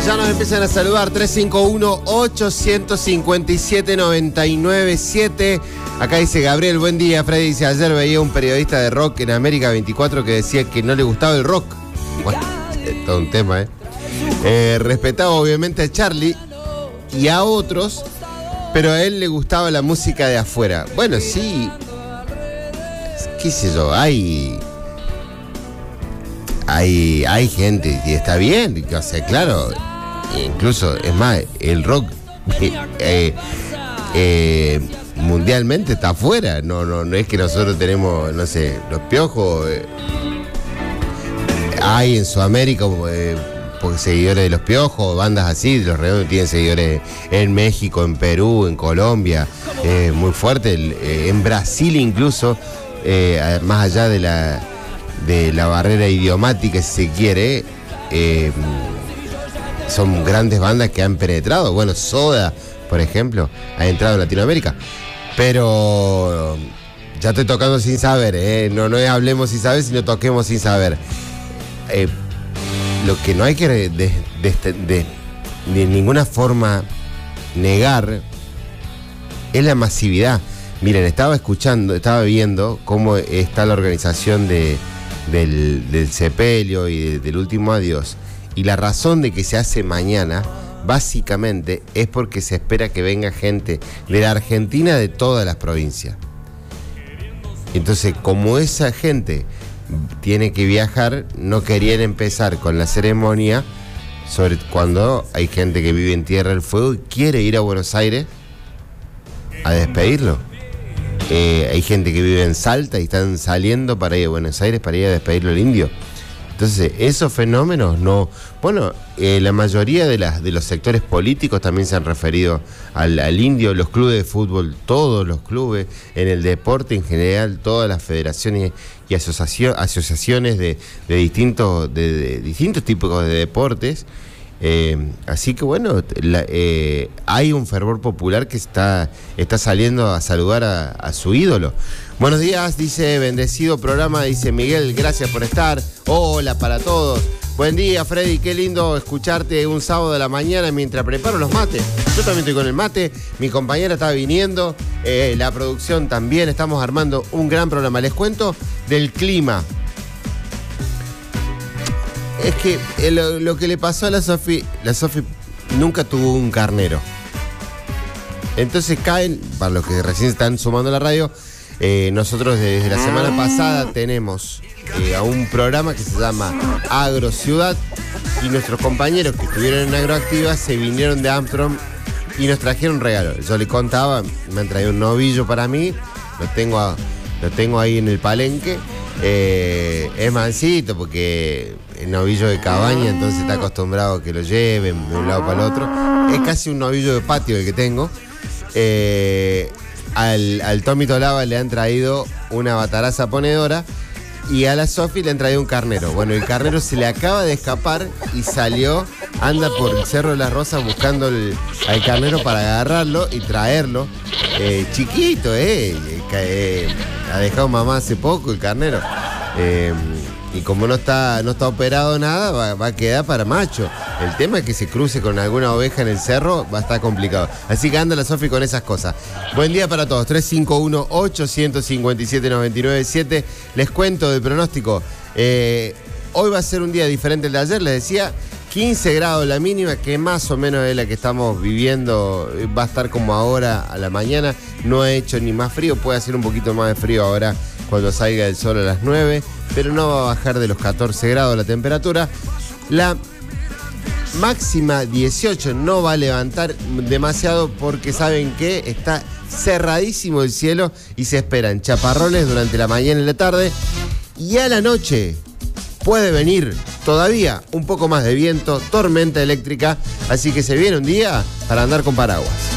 Ya nos empiezan a saludar 351-857-997. Acá dice Gabriel, buen día, Freddy. Dice, ayer veía un periodista de rock en América 24 que decía que no le gustaba el rock. Bueno, es todo un tema, respetaba obviamente a Charlie y a otros, pero a él le gustaba la música de afuera. Bueno, sí, qué sé yo, hay gente y está bien, o sea, claro, incluso, es más, el rock mundialmente está afuera, no es que nosotros tenemos, no sé, Los Piojos, hay en Sudamérica porque seguidores de Los Piojos, bandas así, Los Redondos tienen seguidores en México, en Perú, en Colombia, muy fuerte, en Brasil incluso, más allá de la barrera idiomática, si se quiere, son grandes bandas que han penetrado. Bueno, Soda, por ejemplo, ha entrado en Latinoamérica. Pero ya estoy tocando sin saber, no es hablemos sin saber, sino toquemos sin saber. Lo que no hay que de ninguna forma negar es la masividad. Miren, estaba viendo cómo está la organización del sepelio y del último adiós. Y la razón de que se hace mañana, básicamente, es porque se espera que venga gente de la Argentina, de todas las provincias. Entonces, como esa gente tiene que viajar, no querían empezar con la ceremonia sobre cuando hay gente que vive en Tierra del Fuego y quiere ir a Buenos Aires a despedirlo. Hay gente que vive en Salta y están saliendo para ir a Buenos Aires para ir a despedirlo al indio. Entonces, esos fenómenos no... Bueno, la mayoría de los sectores políticos también se han referido al indio, los clubes de fútbol, todos los clubes, en el deporte en general, todas las federaciones y asociaciones de distintos tipos de deportes. Así que bueno, hay un fervor popular que está saliendo a saludar a su ídolo. Buenos días, dice, bendecido programa, dice Miguel, gracias por estar. Hola para todos. Buen día, Freddy, qué lindo escucharte un sábado de la mañana mientras preparo los mates. Yo también estoy con el mate, mi compañera está viniendo, la producción también, estamos armando un gran programa. Les cuento del clima. Es que lo que le pasó a la Sofi nunca tuvo un carnero. Entonces caen, para los que recién están sumando a la radio, nosotros desde la semana pasada tenemos a un programa que se llama Agrociudad, y nuestros compañeros que estuvieron en Agroactiva se vinieron de Armstrong y nos trajeron un regalo. Yo le contaba, me han traído un novillo para mí, lo tengo ahí en el palenque. Es mansito porque el novillo de cabaña, entonces está acostumbrado a que lo lleven de un lado para el otro. Es casi un novillo de patio el que tengo. Al Tommy Tolava le han traído una bataraza ponedora y a la Sofi le han traído un carnero. Bueno, el carnero se le acaba de escapar y anda por el Cerro de las Rosas buscando al carnero para agarrarlo y traerlo. Chiquito, ha dejado mamá hace poco el carnero. Y como no está operado nada, va a quedar para macho. El tema es que se cruce con alguna oveja en el cerro, va a estar complicado. Así que anda la Sofi con esas cosas. Buen día para todos, 351-857-997. Les cuento del pronóstico. Hoy va a ser un día diferente al de ayer, les decía. 15 grados la mínima, que más o menos es la que estamos viviendo, va a estar como ahora a la mañana, no ha hecho ni más frío, puede hacer un poquito más de frío ahora cuando salga el sol a las 9, pero no va a bajar de los 14 grados la temperatura. La máxima 18 no va a levantar demasiado porque saben que está cerradísimo el cielo y se esperan chaparrones durante la mañana y la tarde, y a la noche puede venir todavía un poco más de viento, tormenta eléctrica, así que se viene un día para andar con paraguas.